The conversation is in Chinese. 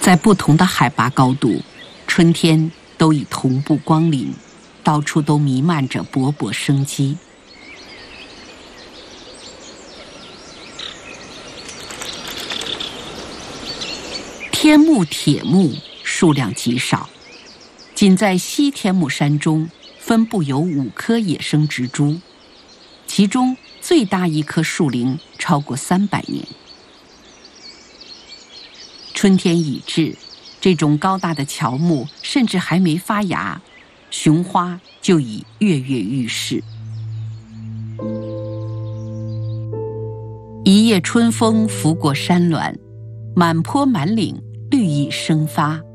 在不同的海拔高度，春天都已同步光临，到处都弥漫着勃勃生机。天目铁目数量极少，仅在西天目山中分布有5棵野生植株，其中最大一棵树龄超过300年。春天已至，这种高大的乔木甚至还没发芽，雄花就已跃跃欲试。一夜春风拂过山峦，满坡满岭绿意生发。